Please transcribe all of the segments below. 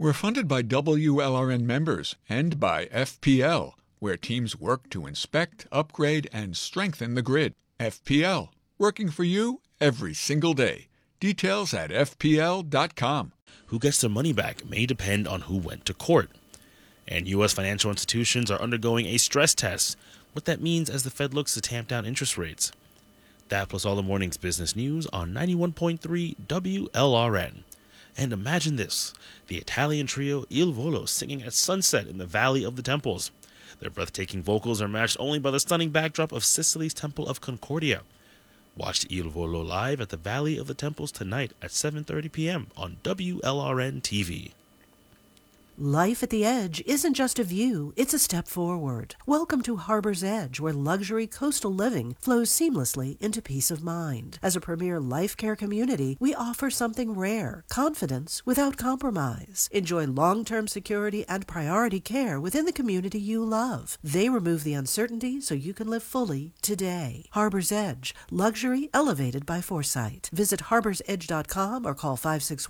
We're funded by WLRN members and by FPL, where teams work to inspect, upgrade, and strengthen the grid. FPL, working for you every single day. Details at FPL.com. Who gets their money back may depend on who went to court. And U.S. financial institutions are undergoing a stress test. What that means as the Fed looks to tamp down interest rates. That plus all the morning's business news on 91.3 WLRN. And imagine this, the Italian trio Il Volo singing at sunset in the Valley of the Temples. Their breathtaking vocals are matched only by the stunning backdrop of Sicily's Temple of Concordia. Watch Il Volo live at the Valley of the Temples tonight at 7:30 p.m. on WLRN TV. Life at the Edge isn't just a view, it's a step forward. Welcome to Harbor's Edge, where luxury coastal living flows seamlessly into peace of mind. As a premier life care community, we offer something rare, confidence without compromise. Enjoy long-term security and priority care within the community you love. They remove the uncertainty so you can live fully today. Harbor's Edge, luxury elevated by foresight. Visit harborsedge.com or call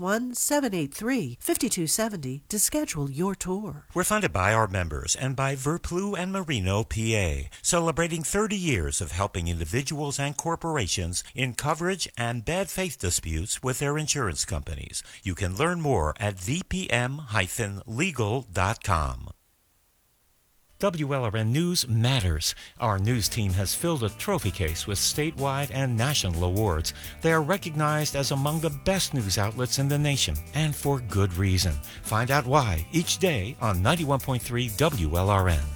561-783-5270 to schedule your tour. We're funded by our members and by Verplu and Marino, PA, celebrating 30 years of helping individuals and corporations in coverage and bad faith disputes with their insurance companies. You can learn more at vpm-legal.com. WLRN News matters. Our news team has filled a trophy case with statewide and national awards. They are recognized as among the best news outlets in the nation, and for good reason. Find out why each day on 91.3 WLRN.